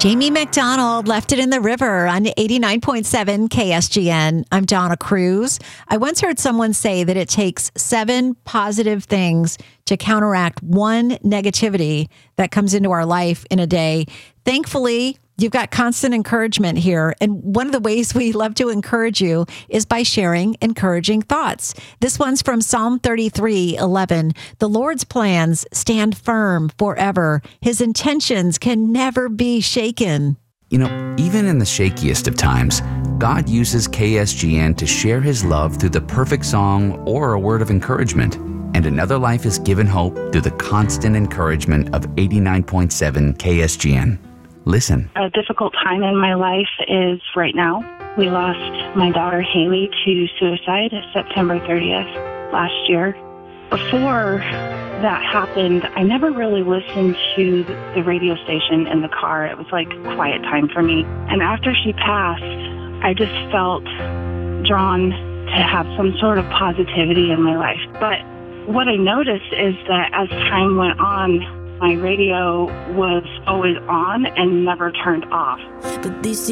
Jamie McDonald left it in the river on 89.7 KSGN. I'm Donna Cruz. I once heard someone say that it takes 7 positive things to counteract one negativity that comes into our life in a day. Thankfully, you've got constant encouragement here. And one of the ways we love to encourage you is by sharing encouraging thoughts. This one's from Psalm 33:11. The Lord's plans stand firm forever. His intentions can never be shaken. You know, even in the shakiest of times, God uses KSGN to share his love through the perfect song or a word of encouragement. And another life is given hope through the constant encouragement of 89.7 KSGN. Listen. A difficult time in my life is right now. We lost my daughter Haley to suicide September 30th last year. Before that happened, I never really listened to the radio station in the car. It was like quiet time for me. And after she passed, I just felt drawn to have some sort of positivity in my life. But what I noticed is that as time went on, my radio was always on and never turned off. But these